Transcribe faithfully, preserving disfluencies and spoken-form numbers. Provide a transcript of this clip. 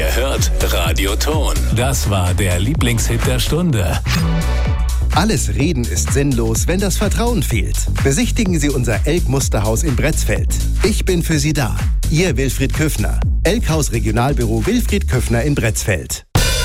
Ihr hört Radio Ton. Das war der Lieblingshit der Stunde. Alles Reden ist sinnlos, wenn das Vertrauen fehlt. Besichtigen Sie unser Elk-Musterhaus in Bretzfeld. Ich bin für Sie da. Ihr Wilfried Köffner. Elkhaus Regionalbüro Wilfried Köffner in Bretzfeld.